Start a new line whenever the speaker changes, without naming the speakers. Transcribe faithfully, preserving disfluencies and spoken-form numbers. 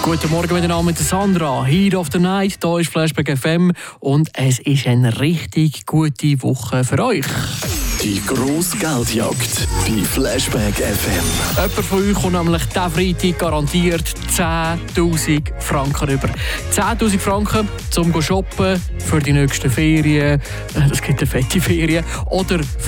Guten Morgen miteinander mit Sandra. Heat of the Night, hier ist Flashback F M und es ist eine richtig gute Woche für euch.
Die grosse Geldjagd bei Flashback F M.
Jemand von euch kommt nämlich diesen Freitag garantiert zehntausend Franken rüber. zehntausend Franken zum shoppen für die nächsten Ferien. Das gibt eine fette Ferien. Oder